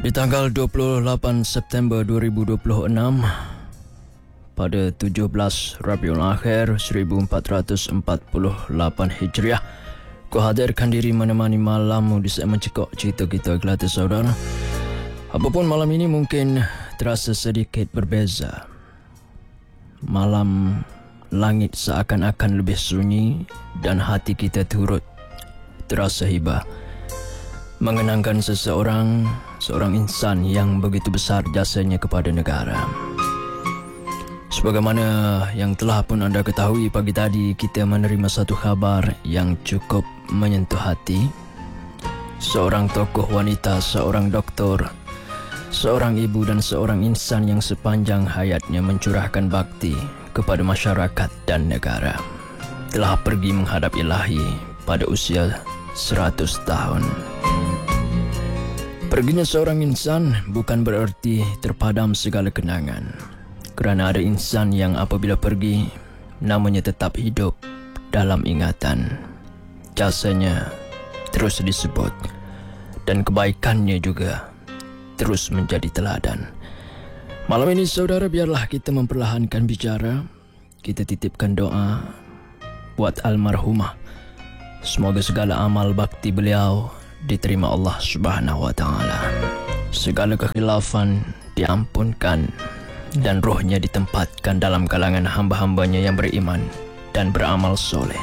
Di tanggal 28 September 2026 pada 17 Rabiul Akhir 1448 Hijriah, ku hadirkan diri menemani malammu di segmen Cekok Cerita Kita Gelata Saudara. Apapun malam ini mungkin terasa sedikit berbeza. Malam langit seakan-akan lebih sunyi dan hati kita turut terasa hibah mengenangkan seorang insan yang begitu besar jasanya kepada negara. Sebagaimana yang telah pun anda ketahui, pagi tadi kita menerima satu khabar yang cukup menyentuh hati. Seorang tokoh wanita, seorang doktor, seorang ibu dan seorang insan yang sepanjang hayatnya mencurahkan bakti kepada masyarakat dan negara telah pergi menghadap Ilahi pada usia 100 tahun. Perginya seorang insan bukan bererti terpadam segala kenangan, kerana ada insan yang apabila pergi, namanya tetap hidup dalam ingatan. Jasanya terus disebut dan kebaikannya juga terus menjadi teladan. Malam ini saudara, biarlah kita memperlahankan bicara. Kita titipkan doa buat almarhumah. Semoga segala amal bakti beliau diterima Allah Subhanahu wa taala. Segala kekhilafan diampunkan dan rohnya ditempatkan dalam kalangan hamba-hambanya yang beriman dan beramal soleh.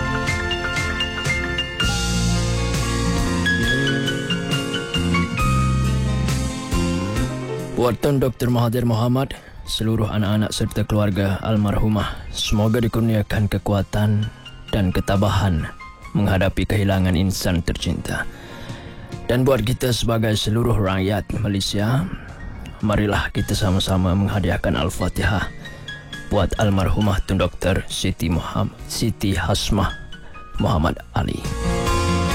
Buat Tun Dr. Mahathir Mohamad, seluruh anak-anak serta keluarga almarhumah, semoga dikurniakan kekuatan dan ketabahan menghadapi kehilangan insan tercinta. Dan buat kita sebagai seluruh rakyat Malaysia, marilah kita sama-sama menghadiahkan Al-Fatihah buat almarhumah Tun Dr. Siti Hasmah Muhammad Ali.